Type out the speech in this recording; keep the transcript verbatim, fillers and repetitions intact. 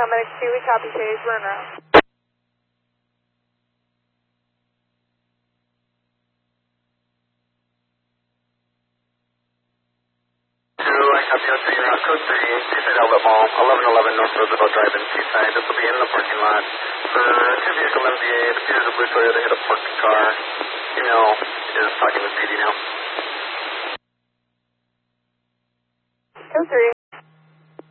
Medic two, we copy phase, we're en route. two, I copy you, you're on code three, Seaside Outlet Mall, eleven eleven North Roosevelt Drive in Seaside. This will be in the parking lot for two vehicle M V A. It appears a blue Toyota hit a parked car. Female is talking with P D now. Code three.